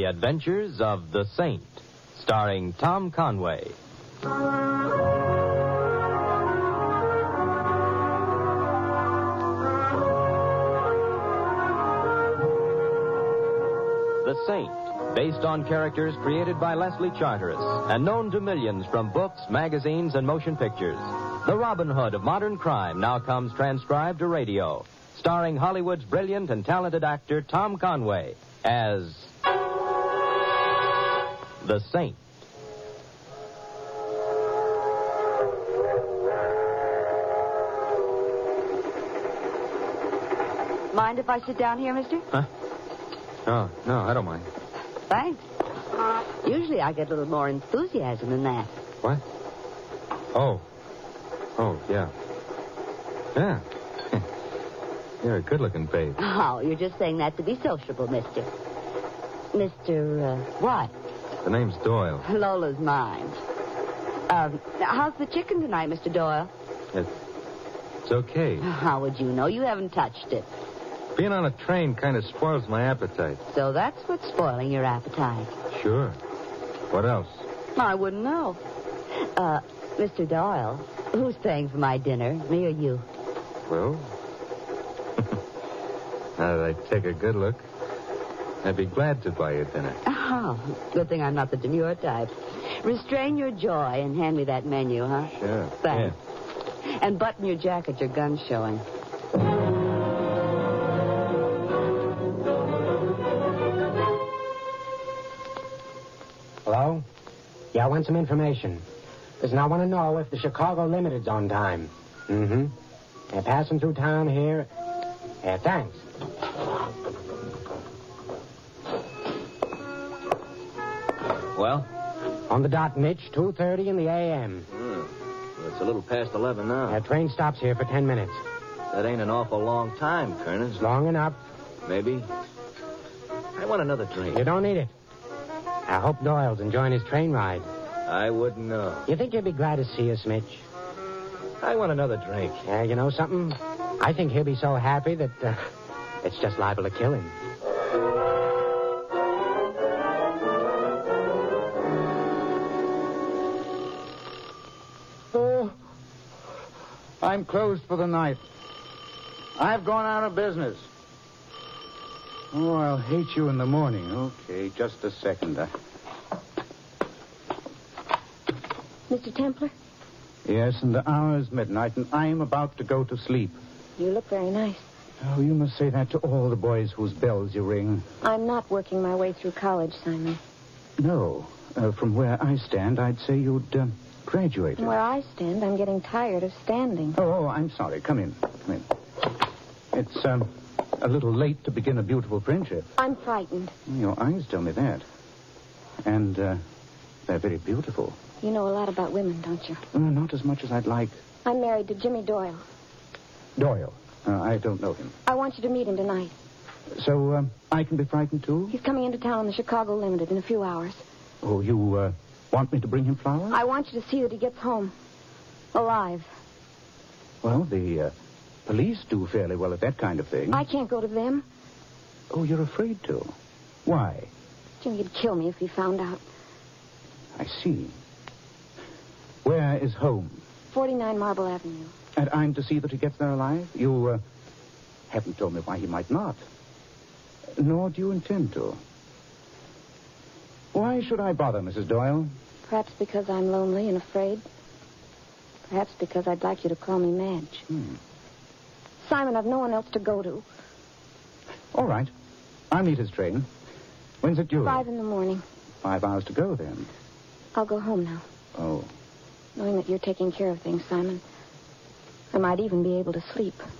Adventures of the Saint, starring Tom Conway. The Saint, based on characters created by Leslie Charteris and known to millions from books, magazines, and motion pictures. The Robin Hood of modern crime now comes transcribed to radio, starring Hollywood's brilliant and talented actor Tom Conway as The Saint. Mind if I sit down here, mister? Huh? Oh, no, I don't mind. Thanks. Usually I get a little more enthusiasm than that. What? Oh, yeah. Yeah. You're a good-looking babe. Oh, you're just saying that to be sociable, mister. What? The name's Doyle. Lola's mine. How's the chicken tonight, Mr. Doyle? It's okay. How would you know? You haven't touched it. Being on a train kind of spoils my appetite. So that's what's spoiling your appetite. Sure. What else? I wouldn't know. Mr. Doyle, who's paying for my dinner, me or you? Well, now that I take a good look, I'd be glad to buy you dinner. Oh, good thing I'm not the demure type. Restrain your joy and hand me that menu, huh? Sure. Thanks. Yeah. And button your jacket, your gun's showing. Hello? Yeah, I want some information. Listen, I want to know if the Chicago Limited's on time. Mm-hmm. They're passing through town here. Yeah, thanks. Well? On the dot, Mitch, 2:30 in the a.m. Well, it's a little past 11 now. Train stops here for 10 minutes. That ain't an awful long time, Colonel. It's long enough. Maybe. I want another drink. You don't need it. I hope Doyle's enjoying his train ride. I wouldn't know. You think you'd be glad to see us, Mitch? I want another drink. You know something? I think he'll be so happy that it's just liable to kill him. Oh, I'm closed for the night. I've gone out of business. Oh, I'll hate you in the morning. Okay, just a second. Mr. Templar? Yes, and the hour is midnight, and I'm about to go to sleep. You look very nice. Oh, you must say that to all the boys whose bells you ring. I'm not working my way through college, Simon. No. From where I stand, I'd say you'd graduated. From where I stand, I'm getting tired of standing. Oh, I'm sorry. Come in. Come in. It's a little late to begin a beautiful friendship. I'm frightened. Your eyes tell me that. And they're very beautiful. You know a lot about women, don't you? Not as much as I'd like. I'm married to Jimmy Doyle. Doyle? I don't know him. I want you to meet him tonight. So, I can be frightened, too? He's coming into town on the Chicago Limited in a few hours. Oh, you want me to bring him flowers? I want you to see that he gets home. Alive. Well, the police do fairly well at that kind of thing. I can't go to them. Oh, you're afraid to? Why? Jimmy'd kill me if he found out. I see. Where is home? 49 Marble Avenue. And I'm to see that he gets there alive? You haven't told me why he might not. Nor do you intend to. Why should I bother, Mrs. Doyle? Perhaps because I'm lonely and afraid. Perhaps because I'd like you to call me Madge. Simon, I've no one else to go to. All right. I'll meet his train. When's it due? 5 in the morning. 5 hours to go, then. I'll go home now. Oh. Knowing that you're taking care of things, Simon, I might even be able to sleep.